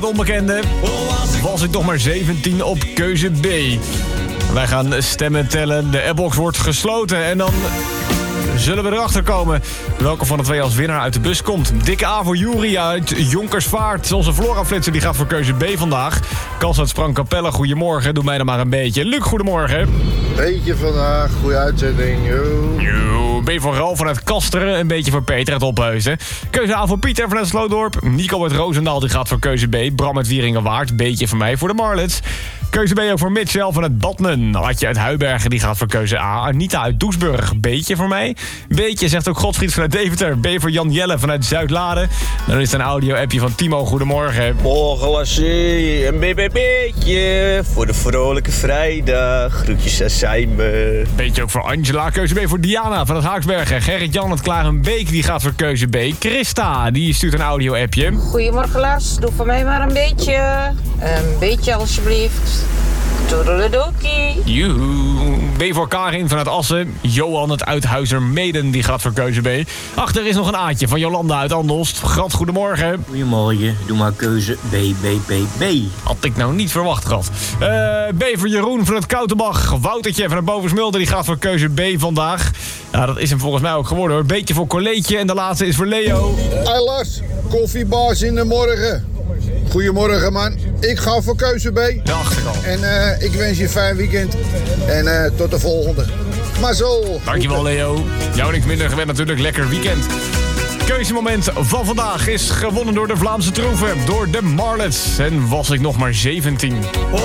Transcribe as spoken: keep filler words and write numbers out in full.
Onbekende was ik nog maar zeventien op keuze B. Wij gaan stemmen tellen, de appbox wordt gesloten en dan zullen we erachter komen welke van de twee als winnaar uit de bus komt. Dikke A voor Juri uit Jonkersvaart. Onze Flora-flitser die gaat voor keuze B vandaag. Kans uit Sprangkapelle, goedemorgen. Doe mij dan maar een beetje. Luc, goedemorgen. Beetje vandaag, goede uitzending. Yo. Yo. B voor Ralf vanuit Kasteren, een beetje voor Peter uit Ophuizen. Keuze A voor Pieter vanuit Sloodorp. Nico uit Roosendaal die gaat voor keuze B. Bram uit Wieringenwaard, beetje voor mij voor de Marlets. Keuze B ook voor Mitchell vanuit Badmen. Adje uit Huibergen die gaat voor keuze A. Anita uit Doesburg, beetje voor mij. Beetje zegt ook Godfried vanuit Deventer. B voor Jan Jelle vanuit Zuid-Lade. Dan is er een audio-appje van Timo. Goedemorgen. Morgen lassie, een B B B'tje voor de vrolijke vrijdag. Groetjes uit Sijmen. Beetje ook voor Angela. Keuze B voor Diana vanuit Haaksbergen. Gerrit-Jan uit Klarenbeek die gaat voor keuze B. Christa die stuurt een audio-appje. Goedemorgen Lars, doe voor mij maar een beetje. Een beetje alsjeblieft. Toedeledokie. Joehoe. B voor Karin vanuit Assen. Johan het Uithuizermeden die gaat voor keuze B. Achter is nog een Aatje van Jolanda uit Andelst. Grat, goedemorgen. Goedemorgen, doe maar keuze B, B, B, B. Had ik nou niet verwacht, Grat. Uh, B voor Jeroen vanuit Koutenbach. Woutertje vanuit Bovensmulder die gaat voor keuze B vandaag. Nou, dat is hem volgens mij ook geworden hoor. Beetje voor Coleetje en de laatste is voor Leo. Hey Lars, koffiebaas in de morgen. Goedemorgen man, ik ga voor keuze B. Dacht ik al. En uh, ik wens je een fijn weekend. En uh, tot de volgende. Maar zo. Dankjewel Leo. Jou niks minder gewend natuurlijk, lekker weekend. Keuzemoment van vandaag is gewonnen door de Vlaamse troeven, door de Marlets. En was ik nog maar zeventien.